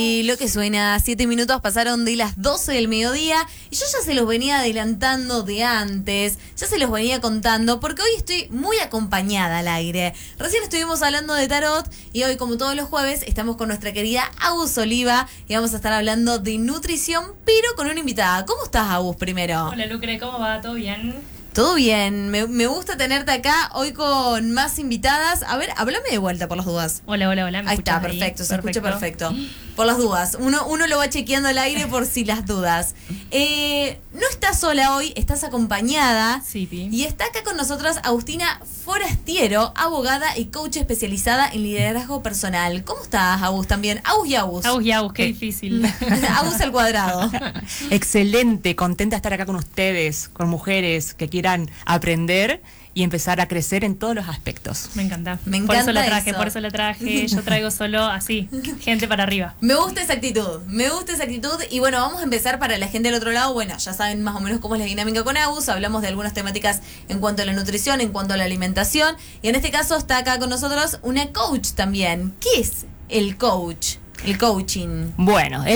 Y lo que suena, 7 minutos pasaron de las 12 del mediodía y yo ya se los venía adelantando de antes, ya se los venía contando porque hoy estoy muy acompañada al aire. Recién estuvimos hablando de tarot y hoy, como todos los jueves, estamos con nuestra querida Agus Oliva y vamos a estar hablando de nutrición, pero con una invitada. ¿Cómo estás, Agus, primero? Hola, Lucre, ¿cómo va? ¿Todo bien? Todo bien, me gusta tenerte acá hoy con más invitadas. A ver, háblame de vuelta por las dudas. Hola. Ahí está, perfecto, se escucha perfecto. Por las dudas, uno lo va chequeando al aire por si las dudas. No estás sola hoy, estás acompañada. Sí, Pi. Y está acá con nosotras Agustina Forastiero, abogada y coach especializada en liderazgo personal. ¿Cómo estás, Agus, también? Agus y Agus. Agus y Agus, qué difícil. Agus al cuadrado. Excelente, contenta de estar acá con ustedes, con mujeres que quieran aprender y empezar a crecer en todos los aspectos. Me encanta. Me por eso encanta la traje, eso. por eso la traje. Yo traigo solo así, gente para arriba. Me gusta esa actitud. Y bueno, vamos a empezar para la gente del otro lado. Bueno, ya saben más o menos cómo es la dinámica con Agus. Hablamos de algunas temáticas en cuanto a la nutrición, en cuanto a la alimentación. Y en este caso está acá con nosotros una coach también. ¿Qué es el coach? El coaching. Bueno,